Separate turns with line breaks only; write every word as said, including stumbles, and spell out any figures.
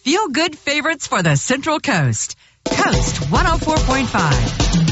feel-good favorites for the Central Coast. Coast one oh four point five.